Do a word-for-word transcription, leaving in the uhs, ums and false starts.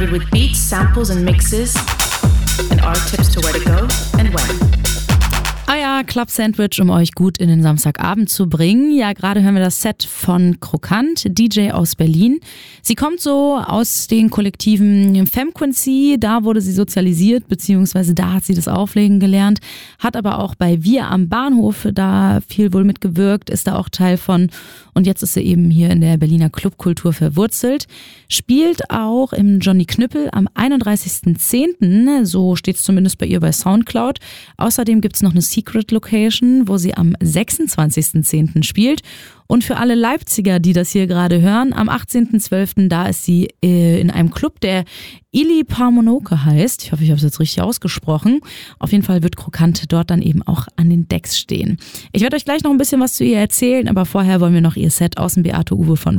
loaded with beats, samples and mixes, and our tips to where to go and when. Euer Club-Sandwich, um euch gut in den Samstagabend zu bringen. Ja, gerade hören wir das Set von Krokant, D J aus Berlin. Sie kommt so aus den Kollektiven Femquincy, da wurde sie sozialisiert, beziehungsweise da hat sie das Auflegen gelernt, hat aber auch bei Wir am Bahnhof da viel wohl mitgewirkt, ist da auch Teil von und jetzt ist sie eben hier in der Berliner Clubkultur verwurzelt. Spielt auch im Johnny Knüppel am einunddreißigsten zehnten, so steht es zumindest bei ihr bei Soundcloud. Außerdem gibt es noch eine Secret Location, wo sie am sechsundzwanzigsten zehnten spielt. Und für alle Leipziger, die das hier gerade hören, am achtzehnten zwölften da ist sie äh, in einem Club, der Ili Parmonoke heißt. Ich hoffe, ich habe es jetzt richtig ausgesprochen. Auf jeden Fall wird Krokant dort dann eben auch an den Decks stehen. Ich werde euch gleich noch ein bisschen was zu ihr erzählen, aber vorher wollen wir noch ihr Set aus dem Beate Uwe von